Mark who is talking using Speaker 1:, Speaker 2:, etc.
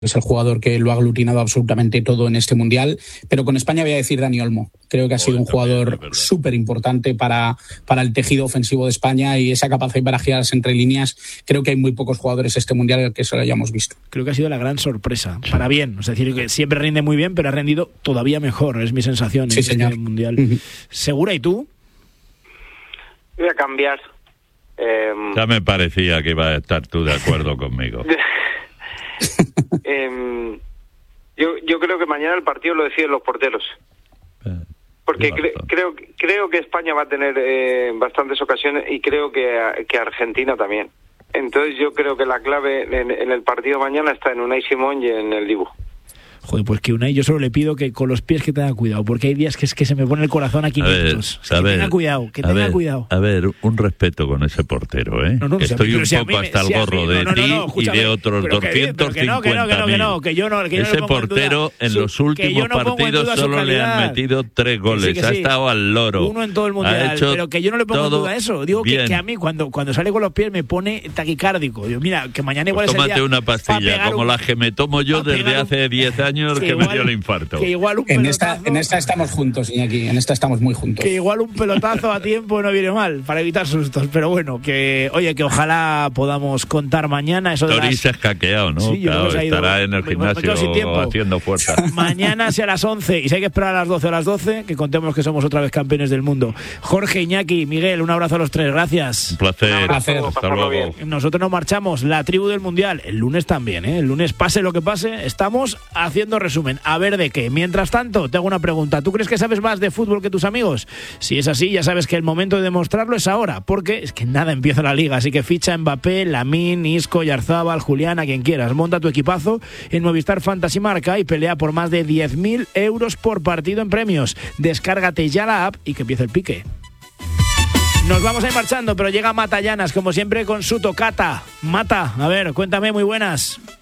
Speaker 1: Es el jugador que lo ha aglutinado absolutamente todo en este Mundial, pero con España voy a decir Dani Olmo. Creo que ha sido un jugador súper importante para el tejido ofensivo de España y esa capacidad para girarse entre líneas. Creo que hay muy pocos jugadores este Mundial que eso lo hayamos visto.
Speaker 2: Creo que ha sido la gran sorpresa, para bien. Es decir, que siempre rinde muy bien, pero ha rendido todavía mejor, es mi sensación,
Speaker 1: sí,
Speaker 2: en
Speaker 1: señor.
Speaker 2: este Mundial. ¿Segura y tú?
Speaker 3: Voy a cambiar.
Speaker 4: Ya me parecía que ibas a estar tú de acuerdo conmigo.
Speaker 3: Yo creo que mañana el partido lo deciden los porteros, porque creo que España va a tener bastantes ocasiones y creo que Argentina también. Entonces yo creo que la clave en el partido mañana está en Unai Simón y en el Dibu.
Speaker 2: Joder, pues que Unai yo solo le pido que con los pies que tenga cuidado, porque hay días que es que se me pone el corazón a 500. Tenga cuidado, que tenga cuidado.
Speaker 4: A ver, un respeto con ese portero, ¿eh?
Speaker 2: No,
Speaker 4: estoy un poco hasta el gorro de ti y de otros 250.000. Ese portero en los últimos partidos solo le han metido 3 goles.
Speaker 2: Sí.
Speaker 4: Ha estado al loro.
Speaker 2: Uno en todo el Mundial, pero que yo no le pongo en duda eso. Digo que a mí cuando sale con los pies me pone taquicárdico. Digo, mira, que mañana igual
Speaker 4: pues
Speaker 2: es el día.
Speaker 4: tómate una pastilla, como la que me tomo yo desde hace 10 años que me dio el infarto.
Speaker 2: Que igual un pelotazo,
Speaker 1: en esta estamos juntos, Iñaki, en esta estamos muy juntos.
Speaker 2: Que igual un pelotazo a tiempo no viene mal, para evitar sustos, pero bueno, que ojalá podamos contar mañana eso de
Speaker 4: Tori se ha escaqueado, ¿no?
Speaker 2: Sí,
Speaker 4: claro, estará en el gimnasio haciendo fuerza.
Speaker 2: Mañana sea a las 11 y si hay que esperar a las 12, que contemos que somos otra vez campeones del mundo. Jorge, Iñaki, Miguel, un abrazo a los 3, gracias.
Speaker 4: Un placer.
Speaker 3: Hasta luego.
Speaker 2: Nosotros nos marchamos, la tribu del Mundial, el lunes también, ¿eh? El lunes pase lo que pase, estamos haciendo resumen, a ver de qué. Mientras tanto, te hago una pregunta, ¿tú crees que sabes más de fútbol que tus amigos? Si es así, ya sabes que el momento de demostrarlo es ahora, porque es que nada empieza la liga, así que ficha Mbappé, Lamine, Isco, Oyarzabal, Julián, a quien quieras, monta tu equipazo en Movistar Fantasy Marca y pelea por más de 10.000 euros por partido en premios. Descárgate ya la app y que empiece el pique. Nos vamos a ir marchando, pero llega Mata Llanas, como siempre, con su tocata. Mata, a ver, cuéntame, muy buenas.